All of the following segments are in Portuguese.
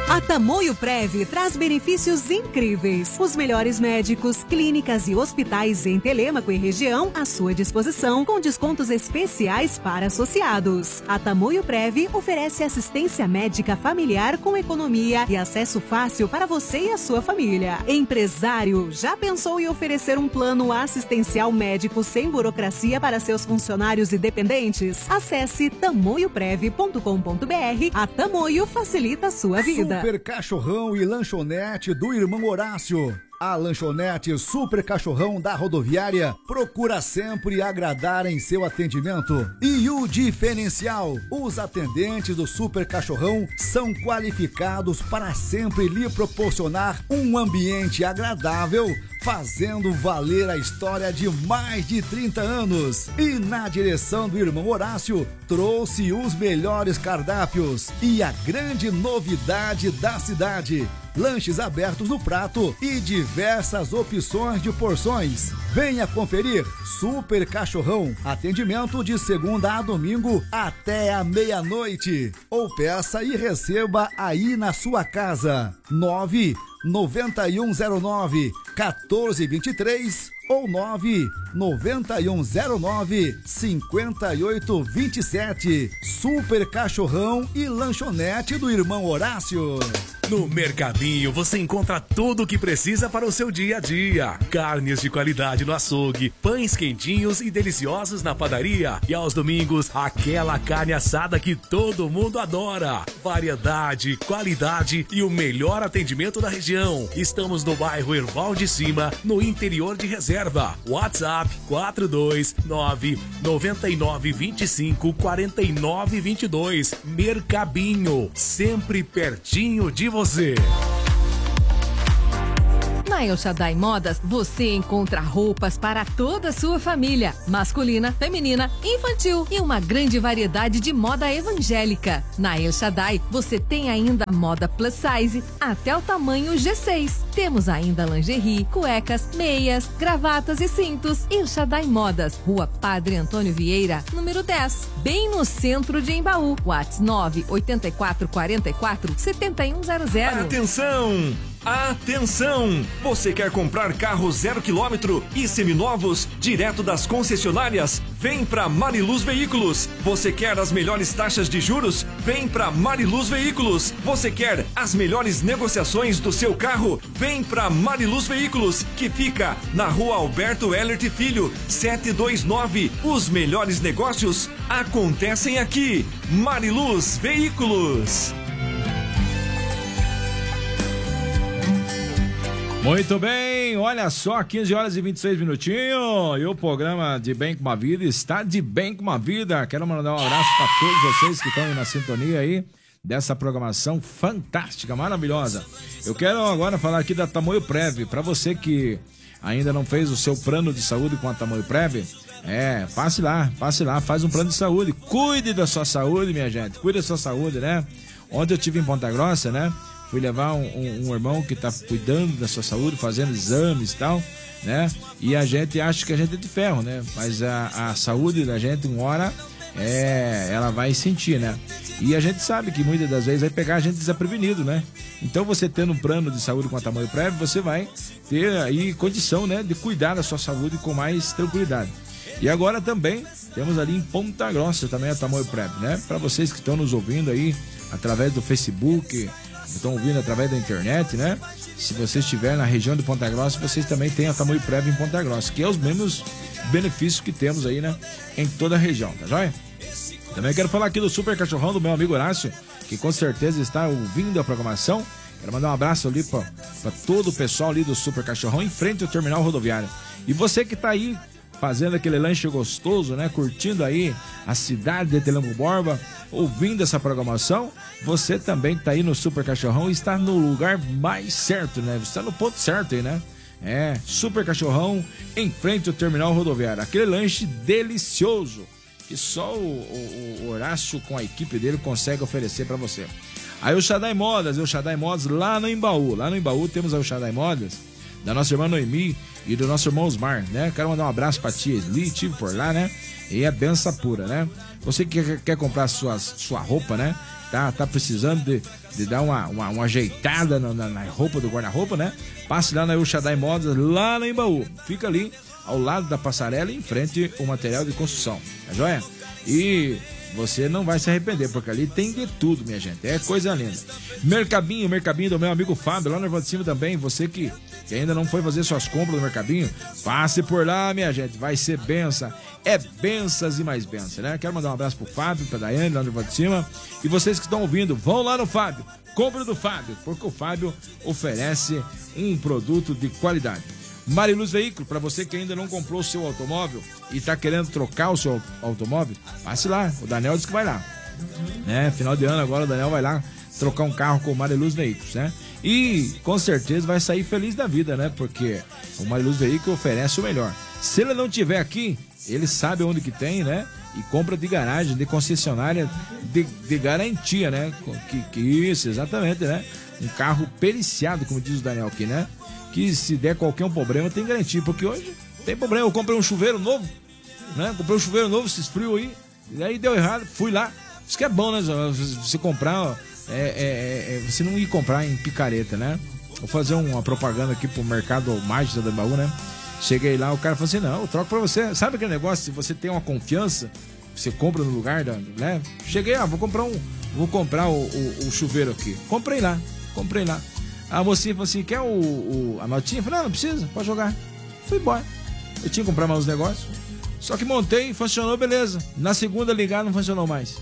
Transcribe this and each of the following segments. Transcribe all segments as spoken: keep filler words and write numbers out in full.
A Tamoio Prev traz benefícios incríveis. Os melhores médicos, clínicas e hospitais em Telêmaco e região à sua disposição, com descontos especiais para associados. A Tamoio Prev oferece assistência médica familiar com economia e acesso fácil para você e a sua família. Empresário, já pensou em oferecer um plano assistencial médico sem burocracia para seus funcionários e dependentes? Acesse tamoio prev ponto com ponto br. A Tamoio facilita a sua vida. Super Cachorrão e Lanchonete do Irmão Horácio. A lanchonete Super Cachorrão da Rodoviária procura sempre agradar em seu atendimento. E o diferencial, os atendentes do Super Cachorrão são qualificados para sempre lhe proporcionar um ambiente agradável, fazendo valer a história de mais de trinta anos. E na direção do Irmão Horácio, trouxe os melhores cardápios e a grande novidade da cidade: lanches abertos no prato e diversas opções de porções. Venha conferir. Super Cachorrão, atendimento de segunda a domingo até a meia-noite. Ou peça e receba aí na sua casa. nove nove um zero nove um quatro dois três ou nove nove um zero nove cinco oito dois sete. Super Cachorrão e Lanchonete do Irmão Horácio. No Mercadinho você encontra tudo o que precisa para o seu dia a dia. Carnes de qualidade no açougue, pães quentinhos e deliciosos na padaria. E aos domingos, aquela carne assada que todo mundo adora. Variedade, qualidade e o melhor atendimento da região. Estamos no bairro Erval de Cima, no interior de Reserva. WhatsApp quatro dois nove nove nove dois cinco quatro nove dois dois. Mercadinho, sempre pertinho de você. Na El Shaddai Modas, você encontra roupas para toda a sua família, masculina, feminina, infantil e uma grande variedade de moda evangélica. Na El Shaddai, você tem ainda moda plus size até o tamanho G seis. Temos ainda lingerie, cuecas, meias, gravatas e cintos. El Shaddai Modas, Rua Padre Antônio Vieira, número dez, bem no centro de Embaú. WhatsApp nove oito quatro quatro quatro sete um zero zero. Atenção! Atenção! Você quer comprar carro zero quilômetro e seminovos direto das concessionárias? Vem pra Mariluz Veículos. Você quer as melhores taxas de juros? Vem pra Mariluz Veículos. Você quer as melhores negociações do seu carro? Vem pra Mariluz Veículos, que fica na Rua Alberto Ellert Filho, setecentos e vinte e nove. Os melhores negócios acontecem aqui. Mariluz Veículos. Muito bem, olha só, quinze horas e vinte e seis minutinhos, e o programa De Bem com uma Vida está de bem com uma vida. Quero mandar um abraço para todos vocês que estão aí na sintonia aí dessa programação fantástica, maravilhosa. Eu quero agora falar aqui da Tamoio Prev. Para você que ainda não fez o seu plano de saúde com a Tamoio Prev, é, passe lá, passe lá, faz um plano de saúde, cuide da sua saúde, minha gente, cuide da sua saúde, né? Ontem eu estive em Ponta Grossa, né? Fui levar um, um, um irmão que tá cuidando da sua saúde, fazendo exames e tal, né? E a gente acha que a gente é de ferro, né? Mas a, a saúde da gente, uma hora, é, ela vai sentir, né? E a gente sabe que muitas das vezes vai pegar a gente desprevenido, né? Então você tendo um plano de saúde com a Tamoio Prev, você vai ter aí condição, né? De cuidar da sua saúde com mais tranquilidade. E agora também temos ali em Ponta Grossa também a Tamoio Prev, né? Para vocês que estão nos ouvindo aí através do Facebook, estão ouvindo através da internet, né? Se você estiver na região de Ponta Grossa, vocês também têm a Tamoio Prev em Ponta Grossa, que é os mesmos benefícios que temos aí, né? Em toda a região, tá joia? Também quero falar aqui do Super Cachorrão do meu amigo Horácio, que com certeza está ouvindo a programação. Quero mandar um abraço ali para todo o pessoal ali do Super Cachorrão, em frente ao terminal rodoviário. E você que tá aí fazendo aquele lanche gostoso, né? Curtindo aí a cidade de Telêmaco Borba, ouvindo essa programação, você também tá aí no Super Cachorrão e está no lugar mais certo, né? Você está no ponto certo aí, né? É, Super Cachorrão, em frente ao terminal rodoviário. Aquele lanche delicioso que só o, o, o Horácio com a equipe dele consegue oferecer para você. Aí o Shaddai Modas, o Shaddai Modas lá no Embaú. Lá no Embaú temos o Shaddai Modas. da nossa irmã Noemi e do nosso irmão Osmar, né? Quero mandar um abraço pra tia Esli, tive por lá, né? E é benção pura, né? Você que quer, quer comprar suas, sua roupa, né? Tá, tá precisando de, de dar uma, uma, uma ajeitada na, na, na roupa do guarda-roupa, né? Passe lá na El Shaddai Modas, lá no Embaú. Fica ali ao lado da passarela, em frente ao material de construção, tá joia? E você não vai se arrepender, porque ali tem de tudo, minha gente. É coisa linda. Mercabinho, Mercabinho do meu amigo Fábio, lá no Erva de Cima também. Você que, que ainda não foi fazer suas compras no Mercabinho, passe por lá, minha gente. Vai ser benção. É bênçãos e mais bênçãos, né? Quero mandar um abraço pro Fábio, pra Daiane, lá no Erva de Cima. E vocês que estão ouvindo, vão lá no Fábio. Compre do Fábio, porque o Fábio oferece um produto de qualidade. Mariluz Veículo, para você que ainda não comprou o seu automóvel e tá querendo trocar o seu automóvel, passe lá, o Daniel disse que vai lá, né? Final de ano agora o Daniel vai lá trocar um carro com o Mariluz Veículos, né? E com certeza vai sair feliz da vida, né? Porque o Mariluz Veículo oferece o melhor. Se ele não tiver aqui, ele sabe onde que tem, né? E compra de garagem, de concessionária, de, de garantia, né? Que, que isso, exatamente, né? Um carro periciado, como diz o Daniel aqui, né? Que se der qualquer um problema tem garantia, porque hoje tem problema. Eu comprei um chuveiro novo, né? Comprei um chuveiro novo, esses frios aí, e aí deu errado, fui lá. Isso que é bom, né? Você comprar, é, é, é, você não ir comprar em picareta, né? Vou fazer uma propaganda aqui pro mercado Mágica do Embaú, né? Cheguei lá, o cara falou assim, não, eu troco pra você. Sabe aquele negócio, se você tem uma confiança, você compra no lugar, da, né? Cheguei, ah, vou comprar um, vou comprar o, o, o chuveiro aqui. Comprei lá, comprei lá. A mocinha falou assim, quer o, o, a notinha? Eu falei, não, não precisa, pode jogar. Fui embora. Eu tinha que comprar mais uns negócios. Só que montei, funcionou, beleza. Na segunda ligar não funcionou mais.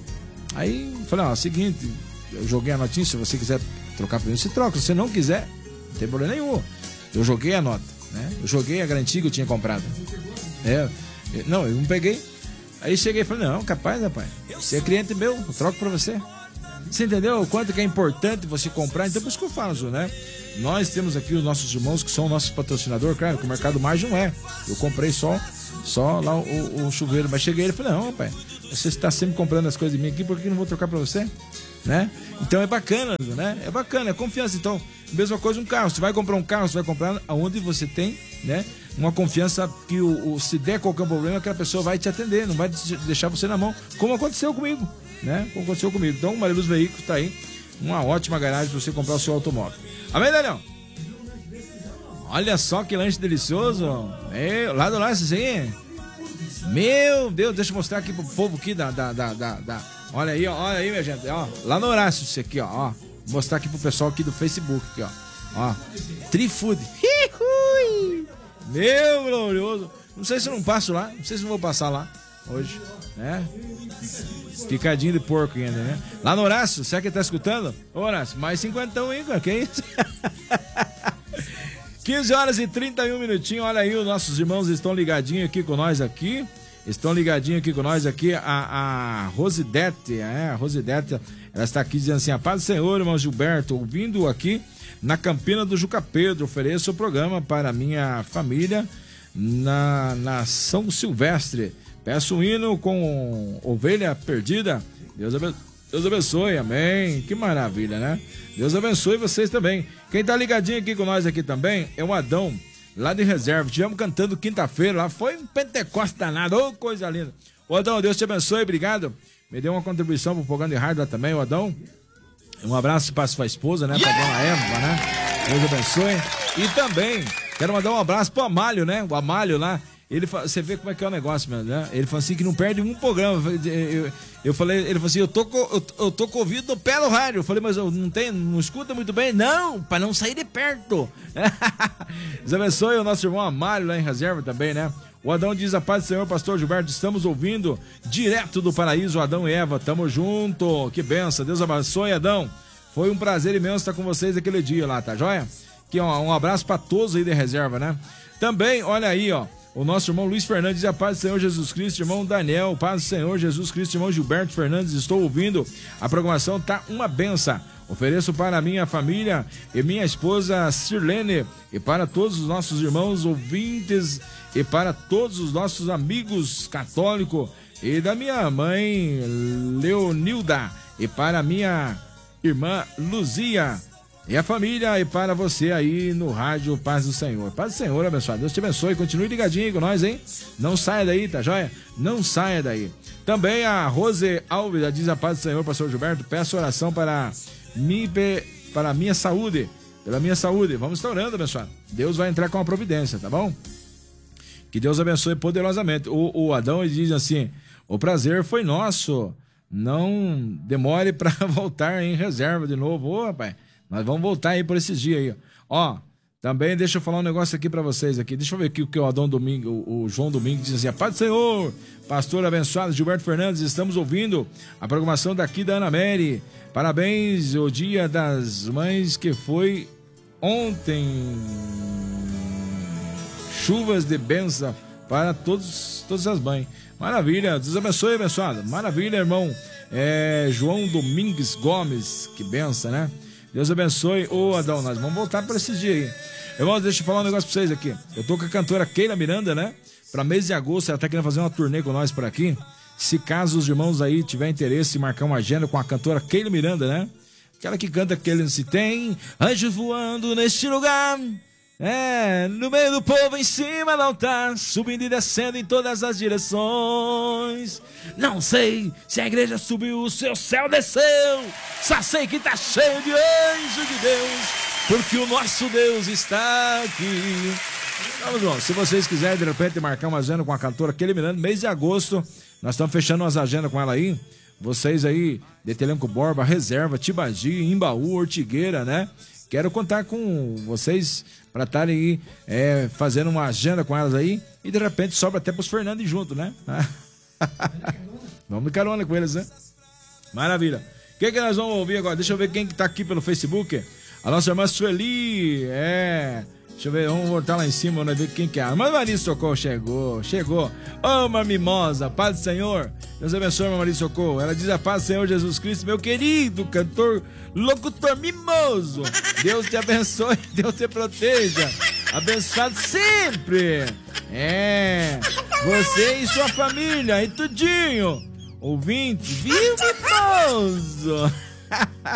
Aí falei, ó, seguinte, eu joguei a notinha, se você quiser trocar pra mim, você troca. Se você não quiser, não tem problema nenhum. Eu joguei a nota, né? Eu joguei a garantia que eu tinha comprado. É, não, eu não peguei. Aí cheguei e falei, não, capaz, rapaz, você é cliente meu, eu troco pra você. Você entendeu o quanto que é importante você comprar? Então por isso que eu falo, né? Nós temos aqui os nossos irmãos que são nossos patrocinadores, claro, que o Mercado Mágico não é. Eu comprei só, só lá o, o chuveiro, mas cheguei e falei, não, rapaz, você está sempre comprando as coisas de mim aqui, por que não vou trocar pra você? Né? Então é bacana, né? É bacana, é confiança. Então, mesma coisa um carro. Você vai comprar um carro, você vai comprar aonde você tem, né? Uma confiança que o, o, se der qualquer problema, aquela pessoa vai te atender, não vai deixar você na mão, como aconteceu comigo, né? Como aconteceu comigo. Então, o Mariluz Veículos tá aí, uma ótima garagem para você comprar o seu automóvel. Amém, Daniel? Olha só que lanche delicioso. Meu, lá do lado, assim. Meu Deus, deixa eu mostrar aqui pro povo aqui da, da, da, da, da... Olha aí, ó, olha aí, minha gente, ó, lá no Horácio, isso aqui, ó, ó, vou mostrar aqui pro pessoal aqui do Facebook, aqui, ó, ó, Trifood, meu glorioso, não sei se eu não passo lá, não sei se eu vou passar lá hoje, né, picadinho de porco ainda, né, lá no Horácio, será que ele tá escutando? Ô, Horácio, mais cinquentão aí, cara, que é isso? quinze horas e trinta e um minutinhos, olha aí, os nossos irmãos estão ligadinhos aqui com nós aqui, estão ligadinhos aqui com nós aqui, a, a Rosidete, é, a Rosidete, ela está aqui dizendo assim, a paz do Senhor, irmão Gilberto, ouvindo aqui na Campina do Juca Pedro, ofereço o programa para minha família na, na São Silvestre, peço um hino com ovelha perdida, Deus abençoe. Deus abençoe, amém. Que maravilha, né? Deus abençoe vocês também. Quem tá ligadinho aqui com nós aqui também é o Adão, lá de Reserva. Tivemos cantando quinta-feira lá, foi um Pentecoste danado, ô, oh, coisa linda. Ô, Adão, Deus te abençoe, obrigado. Me deu uma contribuição pro programa de rádio lá também, o Adão. Um abraço para sua esposa, né? Pra dona Eva, né? Deus abençoe. E também quero mandar um abraço pro Amálio, né? O Amálio lá. Ele, você vê como é que é o negócio, mesmo, né? Ele falou assim que não perde um programa. Eu, eu, eu falei, ele falou assim, eu tô, eu, eu tô com o ouvido no pé do rádio. Eu falei, mas eu não tenho, não escuta muito bem? Não, para não sair de perto. Deus abençoe o nosso irmão Amário lá em Reserva também, né? O Adão diz, a paz do Senhor, pastor Gilberto, estamos ouvindo direto do paraíso, Adão e Eva, tamo junto, que benção, Deus abençoe, Adão. Foi um prazer imenso estar com vocês aquele dia lá, tá joia? Aqui, ó, um abraço para todos aí de Reserva, né? Também, olha aí, ó. O nosso irmão Luiz Fernandes, a paz do Senhor Jesus Cristo, irmão Daniel, paz do Senhor Jesus Cristo, irmão Gilberto Fernandes, estou ouvindo, a programação tá uma benção. Ofereço para a minha família e minha esposa Sirlene e para todos os nossos irmãos ouvintes e para todos os nossos amigos católicos e da minha mãe Leonilda e para a minha irmã Luzia. e a família, e para você aí no rádio Paz do Senhor. Paz do Senhor, abençoado. Deus te abençoe. Continue ligadinho com nós, hein? Não saia daí, tá joia? Não saia daí. Também a Rose Alves, ela diz: a paz do Senhor, pastor Gilberto. Peço oração para mim, para a minha saúde. Pela minha saúde. Vamos estar orando, abençoado. Deus vai entrar com a providência, tá bom? Que Deus abençoe poderosamente. O, o Adão, ele diz assim: o prazer foi nosso. Não demore para voltar em reserva de novo. Ô, rapaz, nós vamos voltar aí por esses dias aí. Ó, também deixa eu falar um negócio aqui para vocês aqui. Deixa eu ver aqui o que o Adão Domingo, o, o João Domingo diz assim: a paz do Senhor, pastor abençoado Gilberto Fernandes, estamos ouvindo a programação daqui da Ana Mary. Parabéns, o dia das mães que foi ontem. Chuvas de bênção para todos, todas as mães. Maravilha, Deus abençoe, abençoado. Maravilha, irmão. É, João Domingues Gomes, que benção, né? Deus abençoe. Ô, Adão, nós vamos voltar para esses dias aí. Irmãos, deixa eu falar um negócio para vocês aqui. Eu tô com a cantora Keila Miranda, né? Para mês de agosto, ela tá querendo fazer uma turnê com nós por aqui. Se caso os irmãos aí tiverem interesse em marcar uma agenda com a cantora Keila Miranda, né? Aquela que canta aquele se tem anjos voando neste lugar. É, no meio do povo em cima do altar, subindo e descendo em todas as direções. Não sei se a igreja subiu, o seu céu desceu. Só sei que tá cheio de anjos de Deus, porque o nosso Deus está aqui. Vamos, irmão, se vocês quiserem de repente marcar uma agenda com a cantora Keila Miranda, mês de agosto, nós estamos fechando umas agendas com ela aí. Vocês aí, de Telenco Borba, Reserva, Tibagi, Imbaú, Ortigueira, né? Quero contar com vocês para estarem aí é, fazendo uma agenda com elas aí e de repente sobra até pros Fernandes junto, né? Vamos de carona com eles, né? Maravilha. O que que nós vamos ouvir agora? Deixa eu ver quem que tá aqui pelo Facebook. A nossa irmã Sueli, é... Deixa eu ver, vamos voltar lá em cima, vamos ver quem que é. A irmã Maria Socorro chegou, chegou. Ô, oh, mimosa, paz do Senhor. Deus abençoe, irmã Maria Socorro. Ela diz: a paz do Senhor Jesus Cristo, meu querido cantor, locutor mimoso. Deus te abençoe, Deus te proteja. Abençoado sempre. É, você e sua família e tudinho. Ouvinte, viu, mimoso?